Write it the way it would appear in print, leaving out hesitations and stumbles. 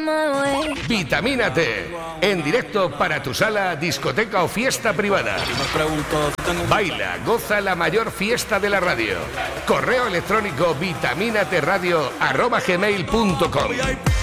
Vitamina T, en directo para tu sala, discoteca o fiesta privada. Baila, goza la mayor fiesta de la radio. Correo electrónico vitaminatradio@gmail.com.